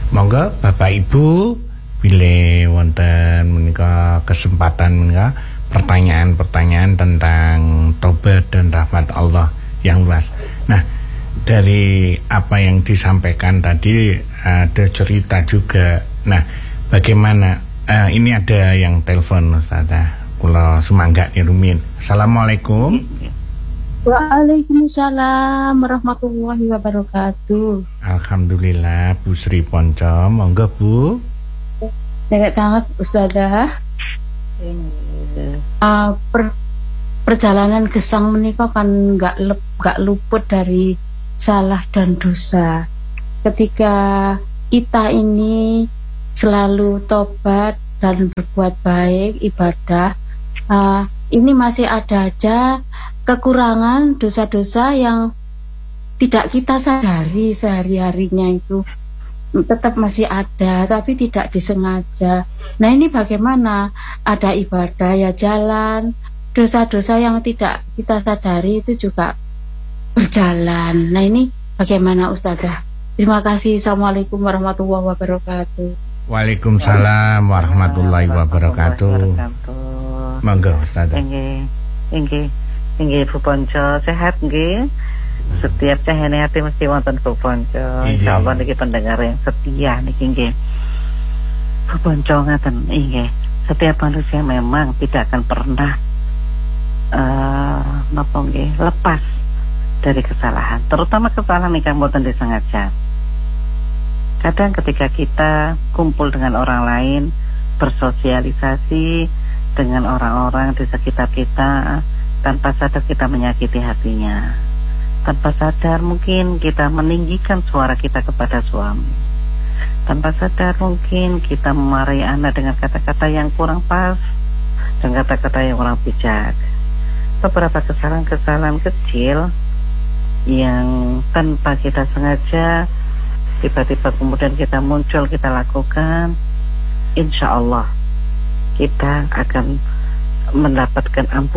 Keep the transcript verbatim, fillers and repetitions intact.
Monggo Bapak Ibu bilih wonten menika kesempatan menika pertanyaan-pertanyaan tentang tobat dan rahmat Allah yang luas. Nah, dari apa yang disampaikan tadi ada cerita juga. Nah, bagaimana uh, ini ada yang telepon Ustazah. Kula semangga nirumin. Assalamualaikum. Waalaikumsalam warahmatullahi wabarakatuh. Alhamdulillah Bu Sri Ponco, monggo Bu. Sangat sangat Ustazah. Uh, per, perjalanan gesang menika kan nggak nggak luput dari salah dan dosa. Ketika kita ini selalu tobat dan berbuat baik, ibadah, uh, ini masih ada aja kekurangan dosa-dosa yang tidak kita sadari sehari-harinya itu tetap masih ada, tapi tidak disengaja. Nah, ini bagaimana? Ada ibadah ya jalan, dosa-dosa yang tidak kita sadari itu juga berjalan. Nah, ini bagaimana Ustazah? Terima kasih. Assalamualaikum warahmatullahi wabarakatuh. Waalaikumsalam warahmatullahi wabarakatuh. Monggo Ustazah. Nggih. Nggih. Nggih Bu Ponco, sehat nggih. Setiap cahaya hati mesti wonten Bu Ponco. Insyaallah niki pendengar yang setia niki nggih. Bu Ponco ngaten nggih. Setiap manusia memang tidak akan pernah uh, napa nggih lepas dari kesalahan, terutama kesalahan ingkang boten disengaja. Kadang ketika kita kumpul dengan orang lain, bersosialisasi dengan orang-orang di sekitar kita, tanpa sadar kita menyakiti hatinya. Tanpa sadar mungkin kita meninggikan suara kita kepada suami. Tanpa sadar mungkin kita memarahi anak dengan kata-kata yang kurang pas dan kata-kata yang kurang bijak. Beberapa kesalahan-kesalahan kecil yang tanpa kita sengaja tiba-tiba kemudian kita muncul, kita lakukan, insya Allah kita akan mendapatkan ampunan